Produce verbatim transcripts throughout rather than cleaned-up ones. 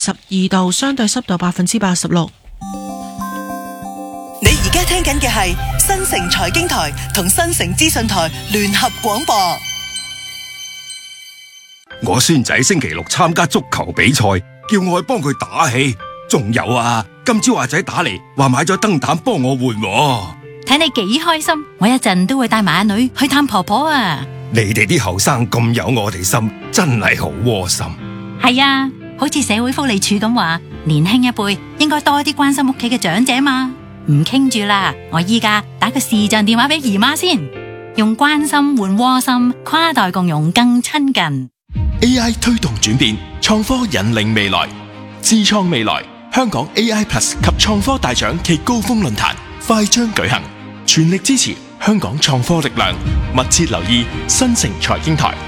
十二度，相對濕度百分之八十六。 你而家聽緊嘅係新城財經台同新城資訊台聯合廣播。 我孫仔星期六參加足球比賽，叫我去幫佢打氣。仲有啊，今朝阿仔打嚟話買咗燈膽幫我換喎。 睇你幾開心，我一陣都會帶埋阿女去探婆婆啊！ 你哋啲後生咁有我哋心，真係好窩心。 係啊，好似社會福利署咁話，年輕一輩應該多啲關心屋企嘅長者嘛。唔傾住啦，我依家打個視像電話俾姨媽先，用關心換窩心，跨代共融更親近。 A I 推動轉變，創科引領未來，智創未來。香港 A I Plus 及創科大獎暨高峰論壇快將舉行，全力支持香港創科力量，密切留意新城財經台。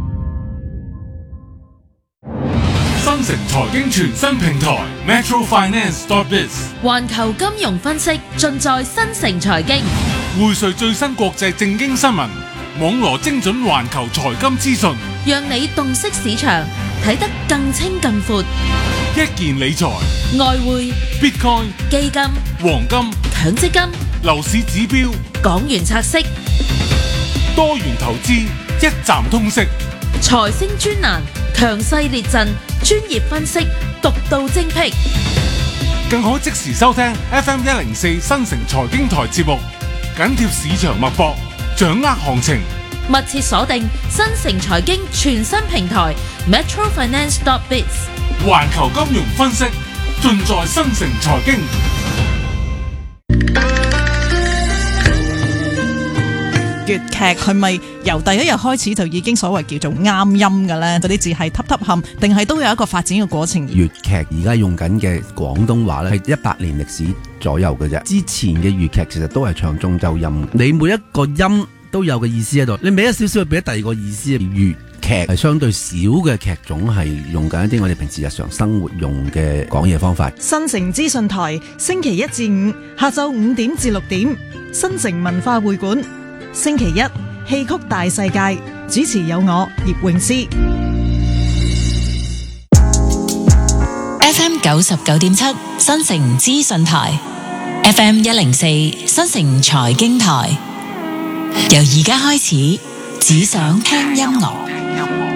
新城財經全新平台 Metro Finance dot biz， 環球金融分析盡在新城財經， 匯萃最新國際政經新聞，網羅精準環球財金資訊， 讓你洞悉市場，睇得更清更闊。 一鍵理財、 外匯、 Bitcoin、 基金、 黃金、 強積金、 樓市指標、 港元拆息、 多元投資，一站通識。 財星專欄，強勢列陣，專業分析，獨到精闢。 更可即時收聽 F M 一零四新城財經台節目，緊貼市場脈搏，掌握行情。 密切鎖定新城財經全新平台 Metro Finance dot biz， 環球金融分析盡在新城財經。 粵劇係咪由第一日開始就已經所謂叫做啱音嘅呢？嗰啲字係揼揼冚，定係都有一個發展嘅過程？ 粵劇而家用緊嘅廣東話咧，係一百年歷史左右嘅啫。之前嘅粵劇其實都係唱中州音，你每一個音都有個意思喺度，你俾一少少，俾咗第二個意思。粵劇係相對少嘅劇種，係用緊一啲我哋平時日常生活用嘅講嘢方法。 新城資訊台星期一至五下晝五點至六點，新城文化會館。星期一戲曲大世界，主持有我葉詠詩。 F M 九十九點七新城資訊台 ，F M 一零四新城財經台。由而家開始，只想聽音樂。